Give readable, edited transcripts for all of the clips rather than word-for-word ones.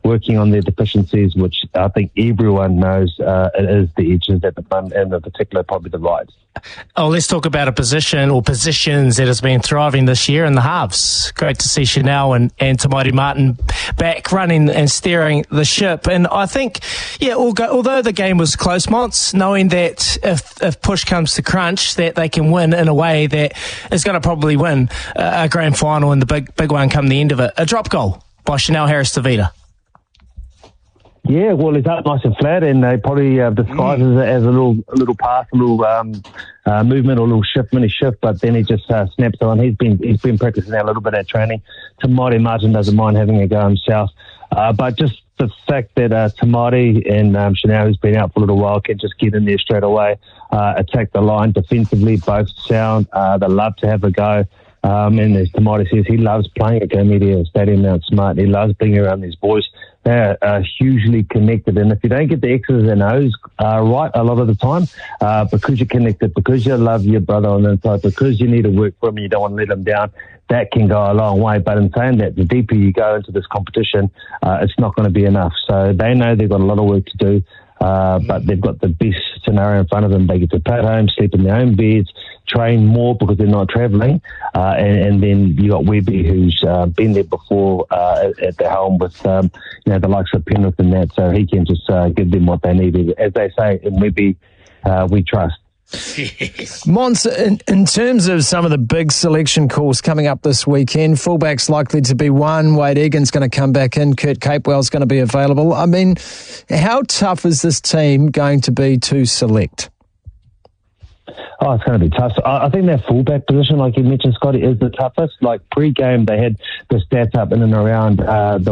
working on their deficiencies, which I think everyone knows it is the edges at the front, and in particular probably the rights. Oh, let's talk about a position or positions that has been thriving this year in the halves. Great to see Chanel and Tamati Martin back running and steering the ship. And I think, although the game was close, Mons, knowing that if push comes to crunch, that they can win in a way that is going to probably win a grand final and the big one come the end of it. A drop goal by Chanel Harris-Tavita. Yeah, well, he's up nice and flat, and they probably disguise it as a little pass, a little movement or a little mini shift, but then he just snaps it on. He's been practicing that a little bit at training. Tamati Martin doesn't mind having a go himself, but just the fact that Tamati and Chanel, who's been out for a little while, can just get in there straight away, attack the line defensively, both sound. They love to have a go. And as Tamati says, he loves playing at Go Media Stadium Mount Smart. He loves being around these boys. They're hugely connected, and if you don't get the X's and O's right a lot of the time, because you're connected, because you love your brother on the inside, because you need to work for him and you don't want to let him down, that can go a long way. But in saying that, the deeper you go into this competition, it's not going to be enough. So they know they've got a lot of work to do. But they've got the best scenario in front of them. They get to play at home, sleep in their own beds, train more because they're not travelling, and then you got Webby, who's been there before at the helm with the likes of Penrith and that, so he can just give them what they need. As they say in Webby, we trust. Mons, in terms of some of the big selection calls coming up this weekend, fullback's likely to be one. Wade Egan's going to come back in. Kurt Capewell's going to be available. I mean, how tough is this team going to be to select? Oh, it's going to be tough. I think that fullback position, like you mentioned, Scotty, is the toughest. Like pre-game, they had the stats up in and around the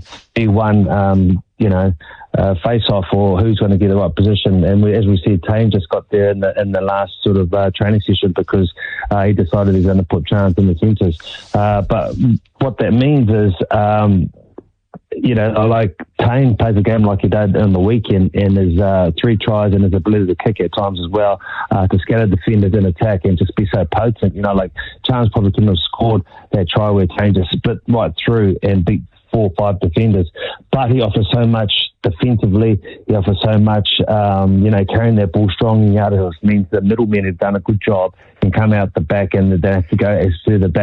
1v1, face-off, or who's going to get the right position. And as we said, Tane just got there in the last sort of training session because he decided he's going to put Chance in the centres. But what that means is, like Tane plays a game like he did on the weekend, and there's 3 tries and his ability to kick at times as well, to scatter defenders in attack and just be so potent. Like Chance probably couldn't have scored that try where Tane just split right through and beat 4 or 5 defenders, but he offers so much defensively. He offers so much, carrying that ball strong out of us means the middlemen have done a good job and come out the back, and they have to go as to the back.